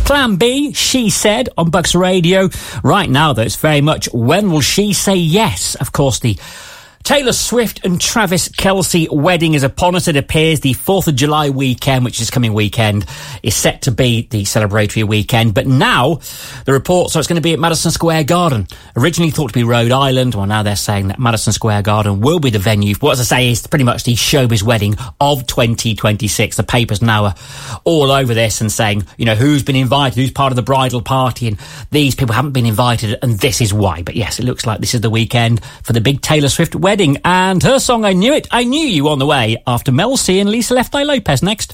Plan B, She Said, on Bucks Radio. Right now, though, it's very much When Will She Say Yes? Of course, the Taylor Swift and Travis Kelce wedding is upon us. It appears the 4th of July weekend, which is coming weekend, is set to be the celebratory weekend. But now the reports are it's going to be at Madison Square Garden. Originally thought to be Rhode Island. Well, now they're saying that Madison Square Garden will be the venue. What, as I say, is pretty much the showbiz wedding of 2026. The papers now are all over this and saying, you know, who's been invited, who's part of the bridal party, and these people haven't been invited, and this is why. But yes, it looks like this is the weekend for the big Taylor Swift wedding. And her song, I Knew It, I Knew You, on the way after Mel C and Lisa Left Eye Lopez next.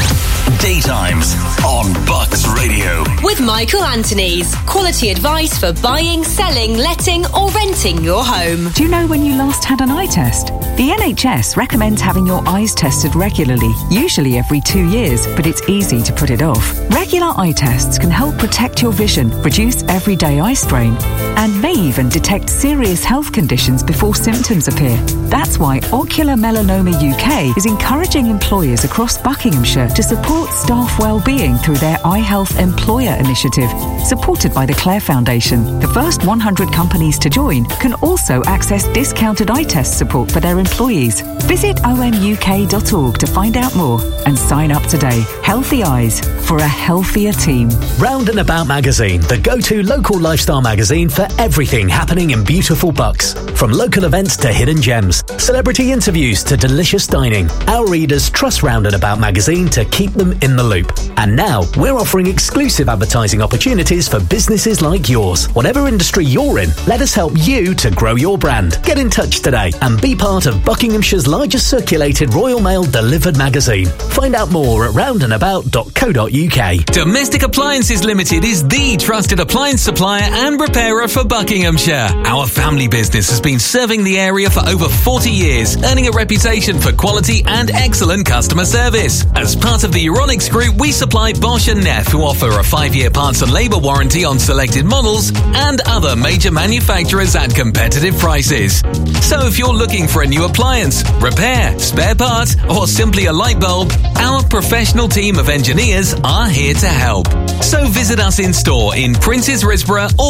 Daytimes on Bucks Radio. With Michael Anthony's quality advice for buying, selling, letting or renting your home. Do you know when you last had an eye test? The NHS recommends having your eyes tested regularly, usually every 2 years, but it's easy to put it off. Regular eye tests can help protect your vision, reduce everyday eye strain, and may even detect serious health conditions before symptoms appear. That's why Ocular Melanoma UK is encouraging employers across Buckinghamshire to support staff well-being through their Eye Health Employer Initiative, supported by the Clare Foundation. The first 100 companies to join can also access discounted eye test support for their employees. Visit omuk.org to find out more and sign up today. Healthy eyes for a healthier team. Round and About magazine, the go-to local lifestyle magazine for everything happening in beautiful Bucks. From local events to hidden gems, celebrity interviews to delicious dining, our readers trust Round and About magazine to keep them in the loop. And now we're offering exclusive advertising opportunities for businesses like yours. Whatever industry you're in, let us help you to grow your brand. Get in touch today and be part of Buckinghamshire's largest circulated Royal Mail delivered magazine. Find out more at roundandabout.co.uk. Domestic Appliances Limited is the trusted appliance supplier and repairer for Buckinghamshire. Our family business has been serving the area for over 40 years, earning a reputation for quality and excellent customer service. As part of the Euronics Group, we supply Bosch and Neff, who offer a 5-year parts and labour warranty on selected models, and other major manufacturers at competitive prices. So if you're looking for a new appliance, repair, spare part, or simply a light bulb, our professional team of engineers are here to help. So visit us in store in Princes Risborough or